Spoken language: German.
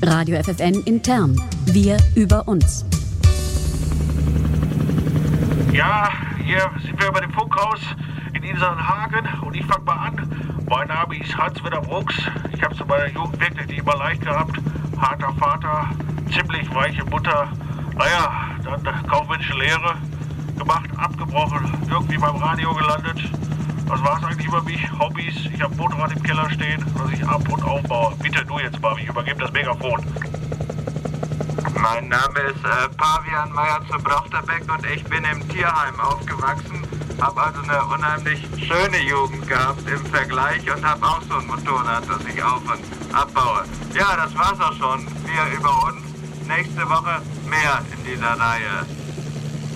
Radio FFN intern. Wir über uns. Ja, hier sind wir über dem Funkhaus in Ilsenhagen und ich fange mal an. Mein Name ist Hans-Werner Brooks. Ich habe es in meiner Jugend wirklich nicht immer leicht gehabt. Harter Vater, ziemlich weiche Mutter. Naja, dann kaufmännische Lehre gemacht, abgebrochen, irgendwie beim Radio gelandet. Das war's eigentlich über mich. Hobbys, ich habe ein Motorrad im Keller stehen, das ich ab und aufbaue. Bitte du jetzt mal, ich übergebe das Megafon. Mein Name ist Pavian Meyer zu Brochterbeck und ich bin im Tierheim aufgewachsen. Habe also eine unheimlich schöne Jugend gehabt im Vergleich und habe auch so ein Motorrad, das ich auf- und abbaue. Ja, das war's auch schon. Wir über uns. Nächste Woche mehr in dieser Reihe.